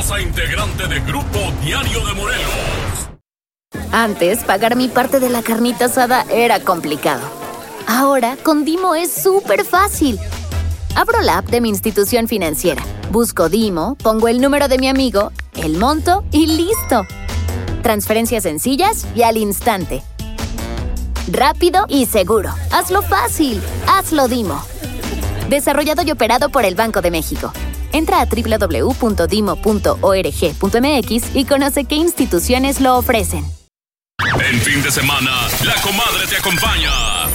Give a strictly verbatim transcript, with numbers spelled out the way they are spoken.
orgullosa integrante de Grupo Diario de Morelos. Antes, pagar mi parte de la carnita asada era complicado. Ahora, con Dimo es súper fácil. Abro la app de mi institución financiera, busco Dimo, pongo el número de mi amigo, el monto y ¡listo! Transferencias sencillas y al instante. Rápido y seguro. Hazlo fácil. Hazlo Dimo. Desarrollado y operado por el Banco de México. Entra a doble u doble u doble u punto dimo punto org punto m x y conoce qué instituciones lo ofrecen. En fin de semana, la comadre te acompaña.